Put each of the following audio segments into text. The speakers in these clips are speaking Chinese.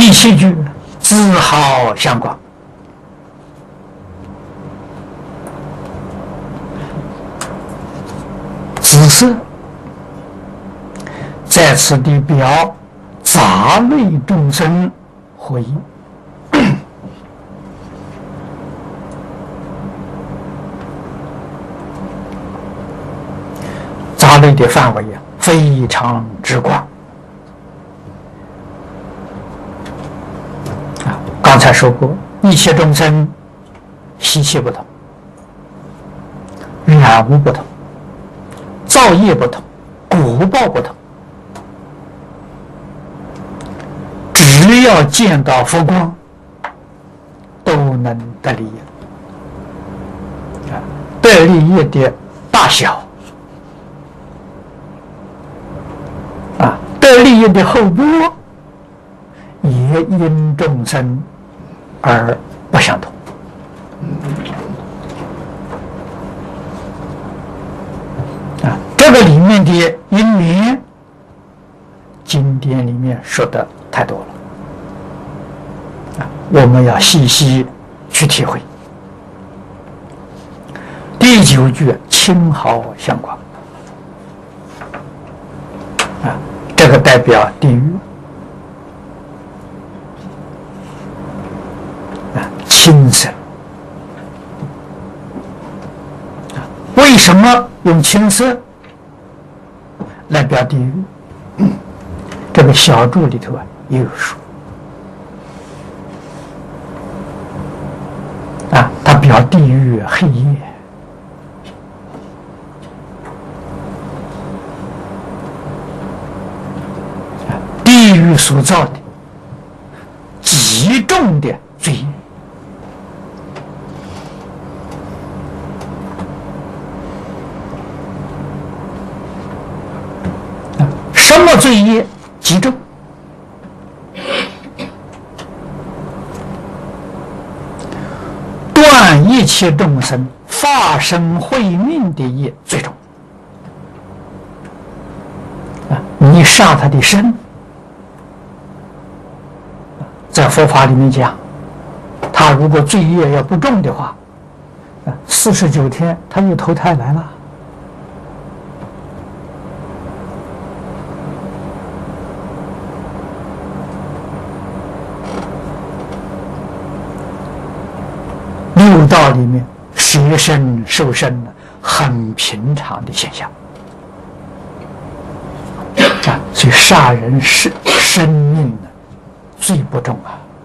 第七句自好相广。紫色在此地表杂类众生回应。杂类的范围非常之广刚才说过，一切众生习气不同，染污不同，造业不同，果报不同，只要见到佛光，都能得利益。得利益的大小得利益的后果也因众生而不相同。这个里面的因缘，经典里面说的太多了我们要细细去体会。第九句清好相广这个代表地狱青色为什么用青色来表地狱？这个小注里头也有说它表地狱黑夜。地狱所造的极重的罪业什么罪业极重？断一切众生发生慧命的业最重你杀他的身，在佛法里面讲，他如果罪业要不重的话，49天他又投胎来了。六道里面舍身受身很平常的现象所以杀人是生命罪不重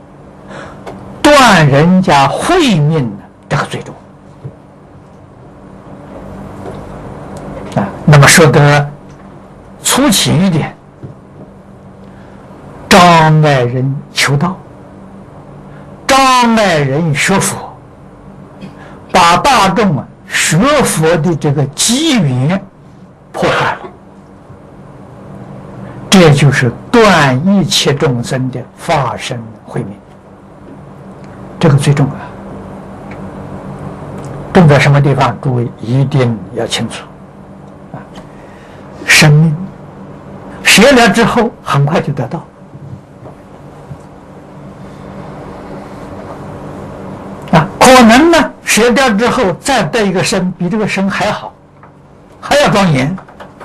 断人家慧命这个最重那么说得粗浅一点，障碍人求道，障碍人学佛，把大众学佛的这个机缘破坏了，这就是断一切众生的发生慧命，这个最重要。重在什么地方？诸位一定要清楚生命学了之后很快就得到可能呢学掉之后再得一个身比这个身还好，还要庄严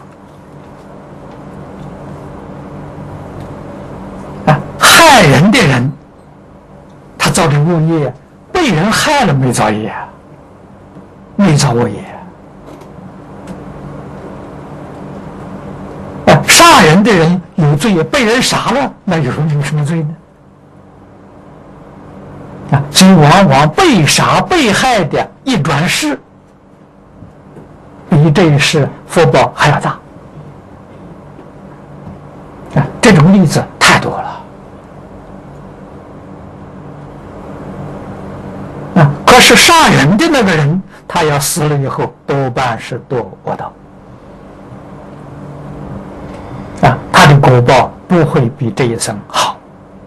害人的人他造的恶业被人害了没造业没造恶业杀人的人有罪业，被人杀了那有什么罪呢？所以往往被杀被害的一转世比这一世福报还要大这种例子太多了可是杀人的那个人他要死了以后多半是堕恶道他的果报不会比这一生好。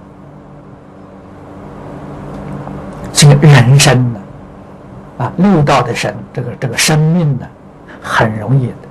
这个人生呢六道的生这个生命呢很容易的